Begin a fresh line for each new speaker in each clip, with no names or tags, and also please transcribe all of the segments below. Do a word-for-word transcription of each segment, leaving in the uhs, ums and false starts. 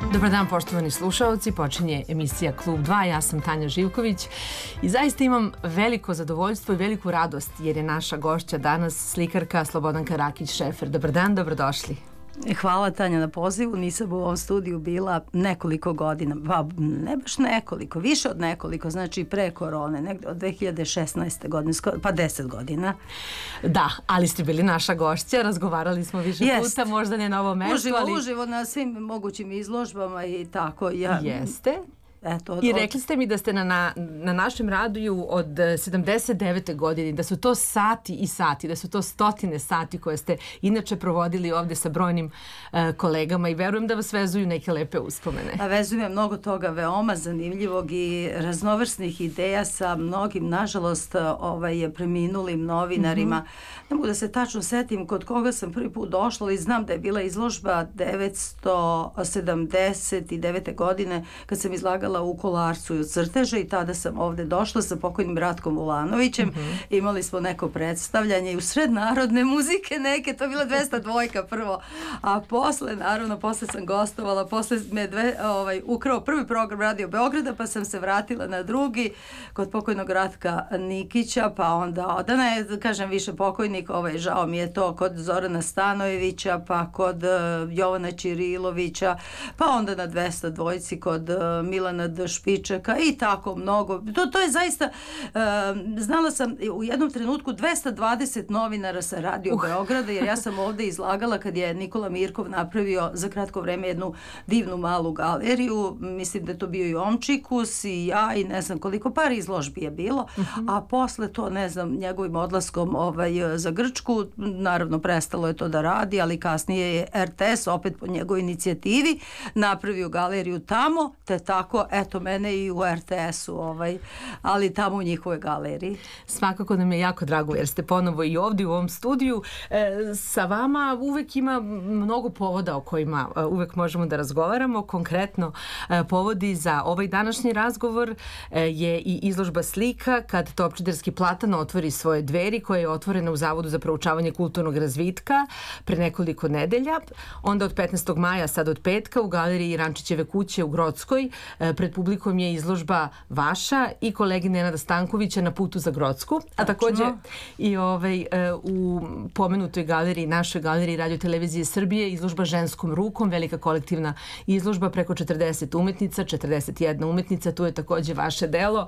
Dobar dan, poštovani slušaoci, počinje emisija Klub dva, ja sam Tanja Živković i zaista imam veliko zadovoljstvo i veliku radost jer je naša gošća danas slikarka Slobodanka Rakić-Šefer. Dobar dan, dobrodošli.
Hvala Tanja na pozivu, nisam u ovom studiju bila nekoliko godina, pa ne baš nekoliko, više od nekoliko, znači pre korone, negde od dve hiljade šesnaeste. godine, pa deset godina.
Da, ali ste bili naša gošća, razgovarali smo više Jest. puta, možda ne na ovom mestu,
uživo,
ali...
Uživo na svim mogućim izložbama i tako. Ja...
Jeste.
Eto, od,
I rekli ste mi da ste na, na, na našem radiju od sedamdeset devete. godine, da su to sati i sati, da su to stotine sati koje ste inače provodili ovde sa brojnim uh, kolegama i verujem da vas vezuju neke lepe uspomene.
A vezuje mnogo toga veoma zanimljivog i raznovrsnih ideja sa mnogim, nažalost, ovaj, preminulim novinarima. Mm-hmm. Ne mogu da se tačno setim kod koga sam prvi put došla, ali znam da je bila izložba devetsto sedamdeset devete. godine kad sam izlagala u Kolarcu i u Crteže i tada sam ovde došla sa pokojnim Ratkom Ulanovićem. Mm-hmm. Imali smo neko predstavljanje i u sred narodne muzike neke, to je bila dvesta dvojka prvo, a posle, naravno, posle sam gostovala, posle me dve, ovaj, ukrao prvi program Radio Beograda, pa sam se vratila na drugi kod pokojnog Ratka Nikića, pa onda, da ne kažem više pokojnik, ovaj, žao mi je to, kod Zorana Stanojevića, pa kod uh, Jovana Ćirilovića, pa onda na dvesta dvojci kod uh, Milana D. Špičeka i tako mnogo. To, to je zaista, uh, znala sam u jednom trenutku dvesta dvadeset novinara sa Radio uh. Beograda, jer ja sam ovde izlagala kad je Nikola Mirkov napravio za kratko vreme jednu divnu malu galeriju, mislim da je to bio i Omčikus i ja i ne znam koliko, par izložbi je bilo, uh-huh. a posle to, ne znam, njegovim odlaskom ovaj, za Grčku, naravno prestalo je to da radi, ali kasnije je R T S opet po njegovoj inicijativi napravio galeriju tamo, te tako eto mene i u R T S-u, ovaj, ali tamo u njihovoj galeriji.
Svakako nam je jako drago jer ste ponovo i ovdje u ovom studiju. E, sa vama uvek ima mnogo povoda o kojima e, uvek možemo da razgovaramo. Konkretno e, povodi za ovaj današnji razgovor e, je i izložba slika kad Topčiderski platan otvori svoje dveri, koja je otvorena u Zavodu za proučavanje kulturnog razvitka pre nekoliko nedelja. Onda od petnaestog maja, sad od petka, u galeriji Rančićeve kuće u Grockoj e, pred publikom je izložba vaša i kolege Nenada Stankovića Na putu za Grocku, a takođe i ovaj, u pomenutoj galeriji, našoj galeriji Radio Televizije Srbije, izložba Ženskom rukom, velika kolektivna izložba, preko četrdeset umetnica, četrdeset jedna umetnica, tu je takođe vaše delo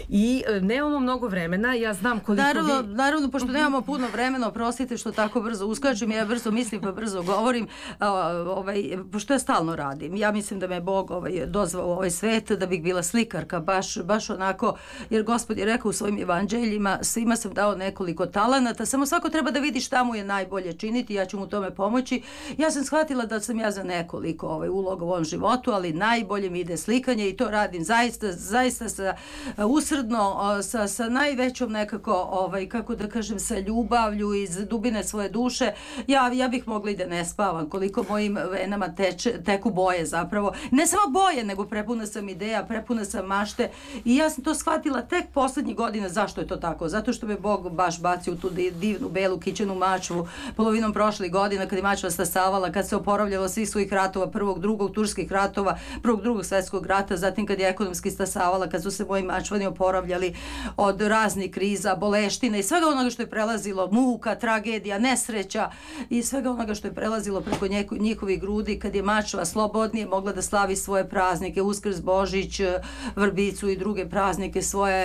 i nemamo mnogo vremena, ja znam koliko
naravno,
vi...
Naravno, pošto nemamo puno vremena, oprostite što tako brzo uskačem, ja brzo mislim pa brzo govorim, ovaj, pošto ja stalno radim, ja mislim da me Bog ovaj, dozvao u ovaj svet da bih bila slikarka, baš, baš onako, jer Gospod je rekao u svojim evanđeljima, svima sam dao nekoliko talenata, samo svako treba da vidi šta mu je najbolje činiti, ja ću mu tome pomoći. Ja sam shvatila da sam ja za nekoliko ovaj, uloga u ovom životu, ali najbolje mi ide slikanje i to radim zaista, zaista sa, usrdno, sa, sa najvećom nekako, ovaj, kako da kažem, sa ljubavlju iz dubine svoje duše. Ja, ja bih mogla i da ne spavam, koliko mojim venama teče, teku boje zapravo. Ne samo boje, nego prepuna sam ideja, prepuna sam mašte i ja sam to shvatila tek poslednjih godina. Zašto je to tako? Zato što me Bog baš bacio u tu divnu belu kićenu mačvu polovinom prošlih godina kad je mačva stasavala, kad se oporavljalo svih svojih ratova, prvog, drugog, turskih ratova, prvog, drugog svetskog rata, zatim kad je ekonomski stasavala, kad su se moji mačvani oporavljali od raznih kriza, boleština i svega onoga što je prelazilo, muka, tragedija, nesreća i svega onoga što je prelazilo preko njihovih grudi, kad je mačva slobodnije mogla da slavi svoje praznike, Uskrs, Božić, Vrbicu i druge praznike svoje,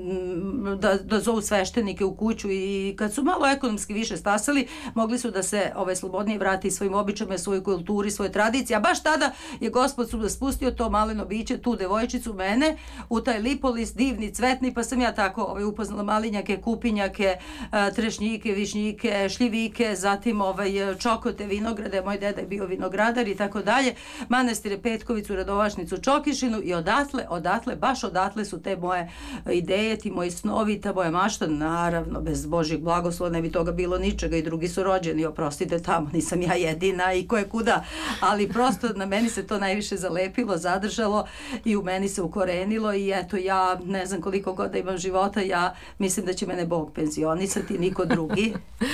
da, da zovu sveštenike u kuću i kad su malo ekonomski više stasali, mogli su da se ovaj, slobodnije vrati svojim običajima, svojoj kulturi, svojoj tradiciji, a baš tada je Gospod su spustio to maleno biće, tu devojčicu, mene, u taj lipolis, divni, cvetni, pa sam ja tako ovaj, upoznala malinjake, kupinjake, trešnjike, višnjike, šljivike, zatim ovaj, čokote, vinograde, moj deda je bio vinogradar i tako dalje, manastire Petkovicu, Radovašnicu, Čokišinu, vremenu i odatle, odatle, baš odatle su te moje ideje, ti moji snovi, ta moja mašta, naravno, bez Božjeg blagoslova ne bi toga bilo ničega i drugi su rođeni, oprostite, tamo nisam ja jedina i ko je kuda, ali prosto na meni se to najviše zalepilo, zadržalo i u meni se ukorenilo i eto ja ne znam koliko god da imam života, ja mislim da će mene Bog penzionisati, niko drugi.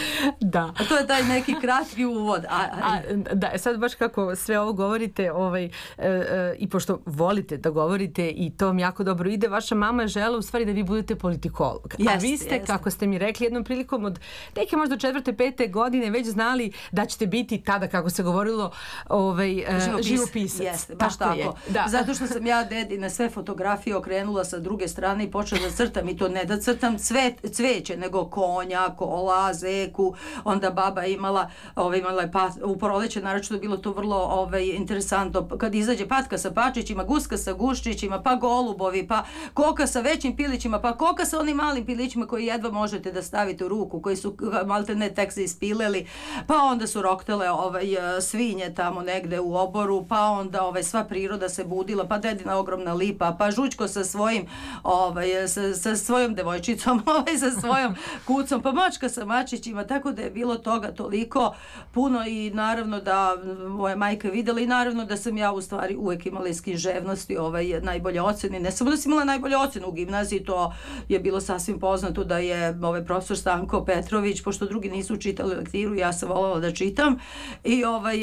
Da.
A to je taj neki kratki uvod. A, a...
a da, sad baš kako sve ovo govorite ovaj, e, e, i pošto volite da govorite i to vam jako dobro ide, vaša mama je žela u stvari da vi budete politikolog. Jeste, a vi ste, jeste. Kako ste mi rekli jednom prilikom od neke možda četvrte, pete godine već znali da ćete biti tada, kako se govorilo, ovaj, Živopis, živopisac.
Jeste, baš tako. tako. Da. Zato što sam ja dedi na sve fotografije okrenula sa druge strane i počela da crtam i to ne da crtam cvet, cveće, nego konja, kola, zeku. Onda baba imala, ovaj, imala je pat, u proleće naročito bilo to vrlo ovaj, interesantno. Kad izađe patka sa pačićima, guska sa guščićima, pa golubovi, pa koka sa većim pilićima, pa koka sa onim malim pilićima koji jedva možete da stavite u ruku, koji su malte ne tek se ispileli, pa onda su roktele ovaj, svinje tamo negde u oboru, pa onda ovaj, sva priroda se budila, pa dedina ogromna lipa, pa žučko sa svojim ovaj, sa, sa svojom devojčicom, ovaj, sa svojom kucom, pa mačka sa mačićima, tako da je bilo toga toliko puno i naravno da moja majka je videla i naravno da sam ja u stvari uvek imala iz književnosti ovaj, najbolje ocene. Ne samo da sam imala najbolje ocene u gimnaziji, to je bilo sasvim poznato da je ovaj profesor Stanko Petrović, pošto drugi nisu čitali lektiru, ja sam voljela da čitam i ovaj,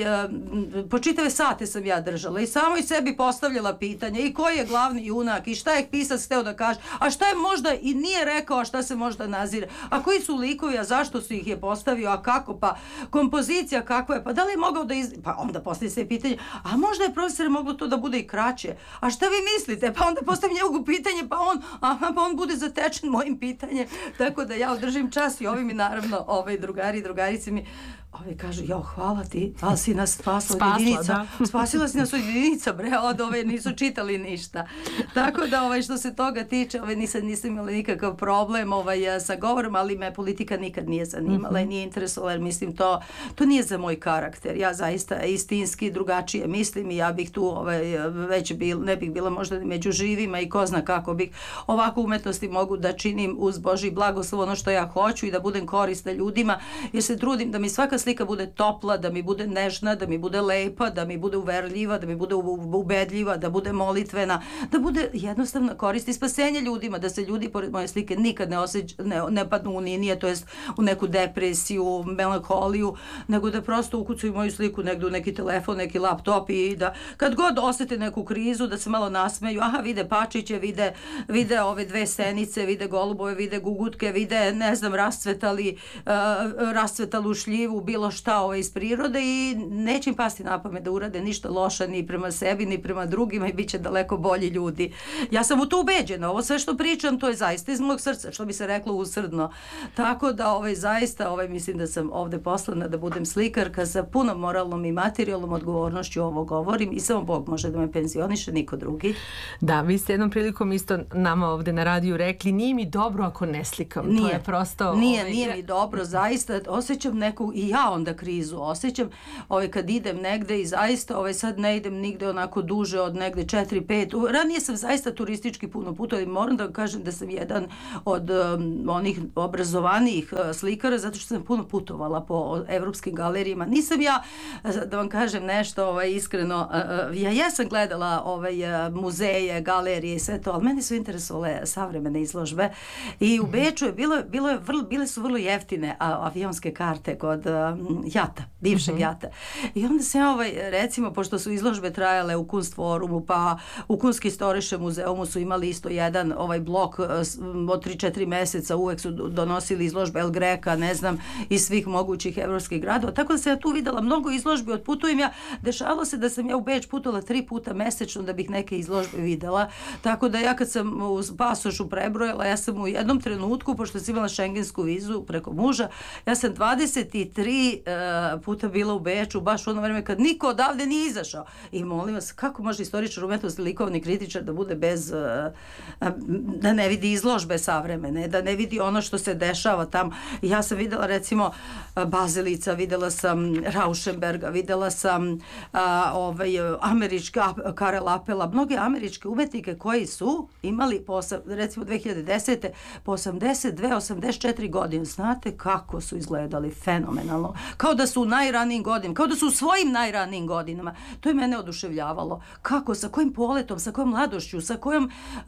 po čitave sate sam ja držala i samo i sebi postavljala pitanje i koji je glavni junak i šta je pisac hteo da kaže, a šta je možda i nije rekao, a šta se možda nazire, a koji su likovi, a zašto su ih je postavio, a kako, pa kompozicija kakva je, pa da li je mogao da iz... pa onda postavi se pitanje, a možda je profesor moglo to da bude i kraće, a šta vi mislite, pa onda postavim njegu pitanje, pa on, aha, pa on bude zatečen mojim pitanjem, tako da ja održim čas i ovi mi naravno, ovaj drugari i drugarice mi ovi kažu, jo, hvala ti, ali si nas spasla od jedinica. Spasila si nas od jedinica, bre, od ove nisu čitali ništa. Tako da, ovaj, što se toga tiče, ovaj, nisam, nisam imala nikakav problem ovaj, sa govorom, ali me politika nikad nije zanimala mm-hmm. i nije interesovala, jer mislim, to, to nije za moj karakter. Ja zaista istinski drugačije mislim i ja bih tu ovaj, već bil, ne bih bila možda među živima i ko zna kako bih ovako umetnosti mogu da činim uz Božji blagoslov ono što ja hoću i da budem korisna ljudima, jer se trudim da mi svaka slika bude topla, da mi bude nežna, da mi bude lepa, da mi bude uverljiva, da mi bude ubedljiva, da bude molitvena, da bude jednostavno korist i spasenje ljudima, da se ljudi pored moje slike nikad ne, osjeć, ne, ne padnu u ninije, to jest u neku depresiju, melankoliju, nego da prosto ukucaju moju sliku negdje u neki telefon, neki laptop i da kad god osjete neku krizu, da se malo nasmeju, aha, vide pačiće, vide, vide ove dve senice, vide golubove, vide gugutke, vide, ne znam, rascvetali, uh, rascvetalu šljivu, bilo šta ovo iz prirode i neće im pasti na pamet da urade ništa loše ni prema sebi, ni prema drugima i bit će daleko bolji ljudi. Ja sam u to ubeđena. Ovo sve što pričam, to je zaista iz mog srca, što bi se reklo usrdno. Tako da ovaj, zaista ovaj, mislim da sam ovde poslana da budem slikarka sa punom moralnom i materijalnom odgovornošću ovo govorim i samo Bog može da me penzioniše, niko drugi.
Da, vi ste jednom prilikom isto nama ovde na radiju rekli, nije mi dobro ako ne slikam.
Nije,
to je prosto...
Nije,
ovaj...
nije mi dobro, zaista osjećam neku, i ja onda krizu osjećam, ovaj, kad idem negde i zaista ovaj, sad ne idem nigde onako duže od negde četiri pet. Ranije sam zaista turistički puno puta i moram da kažem da sam jedan od um, onih obrazovanijih uh, slikara zato što sam puno putovala po evropskim galerijama. Nisam ja, da vam kažem nešto ovaj, iskreno, uh, ja jesam gledala ovaj, uh, muzeje, galerije i sve to, ali meni su interesovale savremene izložbe i u Beču je bilo, bilo je vrlo, bile su vrlo jeftine a, avionske karte kod um, jata, bivšeg mm-hmm. jata. I onda se ovaj, recimo, pošto su izložbe trajale u Kunstforumu, pa u Kunsthistorischem muzeumu su imali isto jedan ovaj blok od tri četiri meseca, uvek su donosili izložbe El Greka, ne znam, iz svih mogućih evropskih gradova. Tako da sam ja tu videla mnogo izložbi, otputujem ja, dešavalo se da sam ja u Beč putovala tri puta mesečno da bih neke izložbe videla. Tako da ja kad sam u pasošu prebrojala, ja sam u jednom trenutku, pošto sam imala šengensku vizu preko muža, ja sam dvadeset tri tri uh, puta bila u Beču, baš u ono vreme kad niko odavde nije izašao. I molim vas, kako može istoričar umetnosti, likovni kritičar da bude bez, uh, da ne vidi izložbe savremene, da ne vidi ono što se dešava tamo. Ja sam videla recimo Bazelica, videla sam Rauschenberga, videla sam uh, ovaj, američka Karel Appela, mnoge američke umetnike koji su imali po, recimo dve hiljade desete po osamdeset dve osamdeset četiri godine. Znate kako su izgledali? Fenomenalno. Kao da su u najranijim godinama, kao da su u svojim najranijim godinama. To je mene oduševljavalo. Kako, sa kojim poletom, sa kojom mladošću, sa kojom, uh,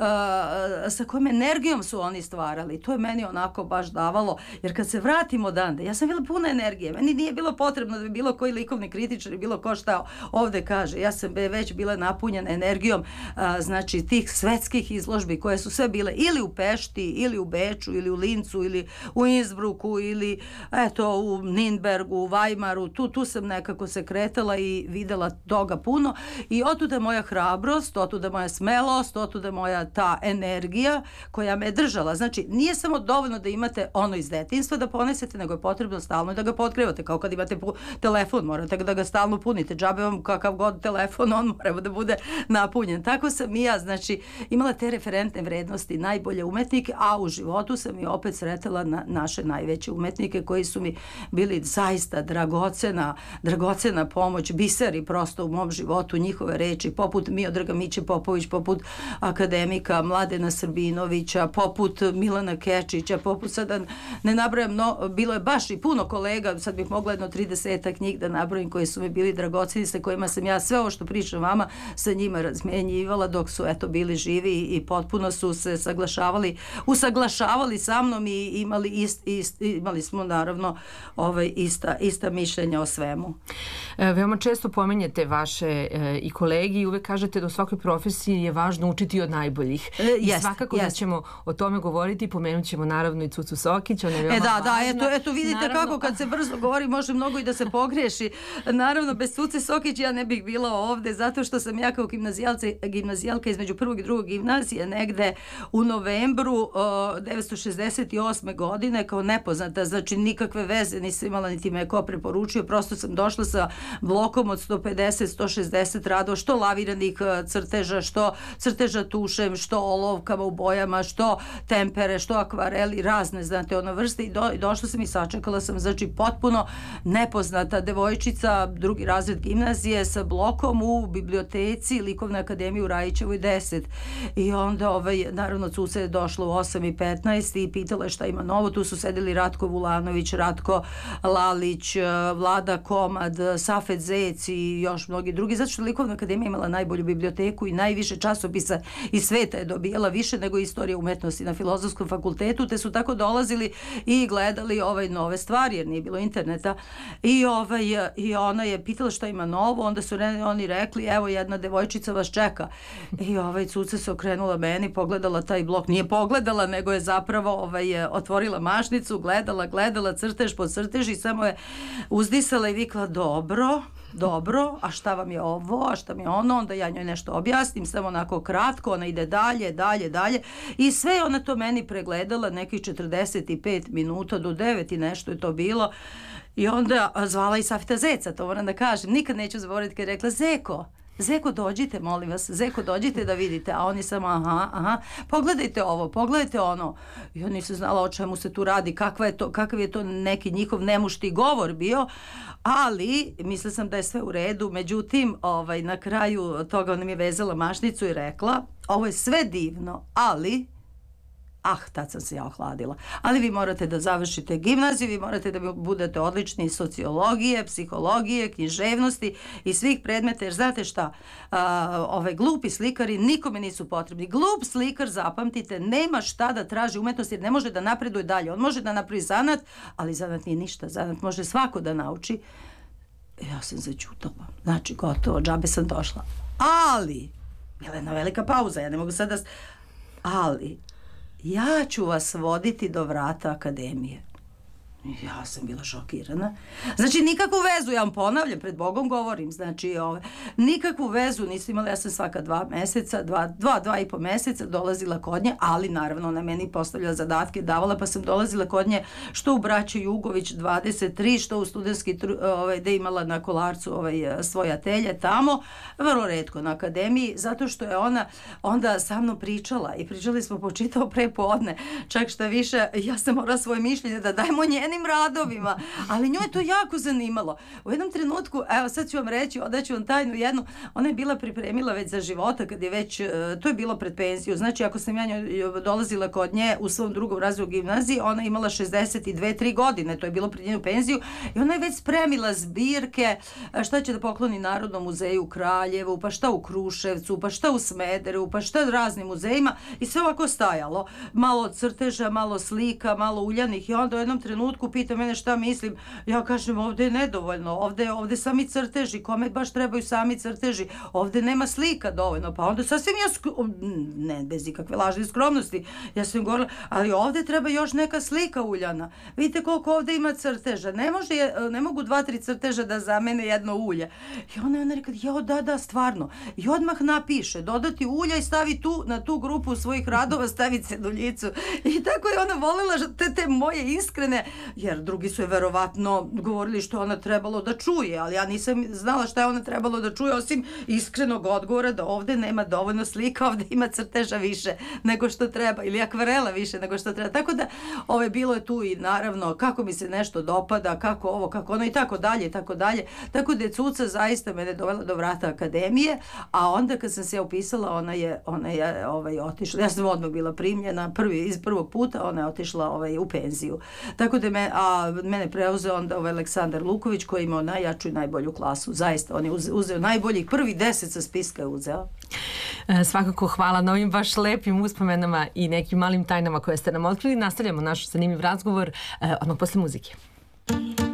sa kojom energijom su oni stvarali. To je meni onako baš davalo. Jer kad se vratimo odande, ja sam bila puna energije. Meni nije bilo potrebno da bi bilo koji likovni kritičar i bilo ko šta ovde kaže. Ja sam već bila napunjena energijom a, znači tih svetskih izložbi koje su sve bile ili u Pešti, ili u Beču, ili u Lincu, ili u Innsbrucku, ili eto u Ninbergu, u Weimaru. Tu, tu sam nekako se kretala i videla toga puno i otuda moja hrabrost, otuda moja smelost, otuda moja ta energija koja me držala. Znači nije samo dovoljno da imate ono iz detinjstva da ponesete, nego je potrebno stalno da ga potkrivate, kao kad imate telefon, morate da ga stalno punite, džabe vam kakav god telefon, on mora da bude napunjen. Tako sam i ja, znači, imala te referentne vrednosti, najbolje umetnike, a u životu sam i opet sretala na naše najveće umetnike koji su mi bili zaista dragocena, dragocena pomoć, biseri prosto u mom životu, njihove reči, poput Miodraga Miće Popović, poput akademika Mladena Srbinovića, poput Milana Kečića, poput sada ne nabrajam, no, bilo je baš i puno kolega, sad bih mogla jedno tridesetak njih da nabrojim koji su mi bili dragoceni, sa kojima sam ja sve ovo što pričam vama sa njima razmjenjivala dok su eto bili živi i potpuno su se saglašavali, usaglašavali sa mnom i imali, ist, ist, imali smo naravno ovaj, ista, ista mišljenja o svemu.
E, veoma često pominjete vaše e, i kolegi i uvek kažete da u svakoj profesiji je važno učiti od najboljih. E, I jest, svakako jest. Da ćemo o tome govoriti, pomenut ćemo naravno i Cucu Sokić, ona je veoma
E da,
važna.
da, eto, eto vidite naravno, kako kad se brzo govori može mnogo i da se pogriješi. Naravno, bez Cuce Sokić ja ne bih bila ovde, zato što sam ja kao gimnazijalka između prvog i drugog gimnazije negde u novembru devetsto šezdeset osme godine kao nepoznata, znači nikakve veze nisam imala, niti me ko preporučio, prosto sam došla sa blokom od sto pedeset do sto šezdeset radova, što laviranih crteža, što crteža tušem, što olovkama u bojama, što tempere, što akvareli, razne, znate, ono vrste i, do, i došla sam i sačekala sam, znači potpuno nepoznata devojčica, drugi razred gimnazije sa blokom u biblioteci Likovne akademije u Rajićevoj deset. I onda, ovaj, naravno, Cuca je došla u osam i petnaest i pitala je šta ima novo. Tu su sedeli Ratko Vulanović, Ratko Lalić, Vlada Komad, Safet Zec i još mnogi drugi, zato što Likovna akademija imala najbolju biblioteku i najviše časopisa iz sveta je dobijala, više nego istorija umetnosti na Filozofskom fakultetu, te su tako dolazili i gledali ovaj nove stvari, jer nije bilo interneta. I, ovaj, i ona je pitala šta ima novo, onda su oni rekli, evo jedna devojčica vas čeka. I ovaj Cuca se okrenula meni, pogledala taj blok, nije pogledala, nego je zapravo ovaj, otvorila mašnicu, gledala, gledala, crtež po crtež i samo je uzdisala i vikla, dobro, dobro, a šta vam je ovo, a šta mi je ono, onda ja njoj nešto objasnim, samo onako kratko, ona ide dalje, dalje, dalje i sve ona to meni pregledala nekih četrdeset pet minuta do devet i nešto je to bilo. I onda zvala i Safeta Zeca, to moram da kažem. Nikad neću zaboraviti kad je rekla, Zeko, Zeko dođite, molim vas, Zeko dođite da vidite, a oni samo aha, aha, pogledajte ovo, pogledajte ono. I on nisu znala o čemu se tu radi, kakva je to, kakav je to neki njihov nemušti govor bio, ali mislila sam da je sve u redu, međutim, ovaj, na kraju toga ona mi je vezala mašnicu i rekla, ovo je sve divno, ali... Ah, tad sam se ja ohladila. Ali vi morate da završite gimnaziju, vi morate da budete odlični iz sociologije, psihologije, književnosti i svih predmeta, jer znate šta, a, ovaj glupi slikari nikome nisu potrebni. Glup slikar, zapamtite, nema šta da traži umetnosti jer ne može da napreduje dalje. On može da napravi zanat, ali zanat nije ništa. Zanat može svako da nauči. Ja sam začutala. Znači, gotovo, džabe sam došla. Ali, bila je jedna velika pauza, ja ne mogu sada... Ali... ja ću vas voditi do vrata akademije. Ja sam bila šokirana. Znači, nikakvu vezu, ja vam ponavljam, pred Bogom govorim, znači, ove, nikakvu vezu nisam imala, ja sam svaka dva meseca, dva, dva, dva i po meseca dolazila kod nje, ali naravno ona meni postavljala zadatke, davala, pa sam dolazila kod nje što u braći Jugović dvadeset tri, što u studentski, ovaj, da imala na Kolarcu ovaj, svoje atelje tamo, vrlo retko na akademiji, zato što je ona onda sa mnom pričala i pričali smo po čitavo prepodne, čak šta više, ja sam morala svoje mišljenje da dajemo njenim radovima, ali njoj je to jako zanimalo. U jednom trenutku, evo sad ću vam reći, odaću vam tajnu jednu, ona je bila pripremila već za života, kad je već, to je bilo pred penziju, znači ako sam ja njoj dolazila kod nje u svom drugom razredu gimnaziji, ona je imala šezdeset dve tri godine, to je bilo pred njenu penziju i ona je već spremila zbirke, šta će da pokloni Narodnom muzeju u Kraljevu, pa šta u Kruševcu, pa šta u Smederevu, pa šta raznim muzejima i sve ovako stajalo. Malo crteža, malo slika, malo uljanih i onda u jednom trenutku pita mene šta mislim, ja kažem ovde je nedovoljno, ovde, ovde sami crteži, kome baš trebaju sami crteži, ovde nema slika dovoljno, pa onda sasvim ja, skro... ne, bez ikakve lažne skromnosti, ja sam govorila, ali ovde treba još neka slika uljana, vidite koliko ovde ima crteža, ne može, ne mogu dva, tri crteža da zamene jedno ulje. I ona je ona rekla, jao da, da, stvarno, i odmah napiše, dodati ulja i stavi tu, na tu grupu svojih radova, stavi ceduljicu. I tako je ona volela te, te moje iskrene, jer drugi su je verovatno govorili što ona trebalo da čuje, ali ja nisam znala šta je ona trebalo da čuje, osim iskrenog odgovora da ovde nema dovoljno slika, ovde ima crteža više nego što treba, ili akvarela više nego što treba. Tako da, ove, bilo je tu i naravno kako mi se nešto dopada, kako ovo, kako ono i tako dalje i tako dalje. Tako da je Cuca zaista mene dovela do vrata akademije, a onda kad sam se upisala, ona je, ona je ovaj, otišla, ja sam odmah bila primljena prvi, iz prvog puta, ona je otišla ovaj, u penziju. Tako da me, a mene preuzeo onda ovaj Aleksandar Luković koji imao najjaču i najbolju klasu. Zaista, on je uzeo najboljih, prvi deset sa spiska je uzeo.
E, svakako hvala na ovim baš lepim uspomenama i nekim malim tajnama koje ste nam otkrili. Nastavljamo naš zanimljiv razgovor e, odmah posle muzike.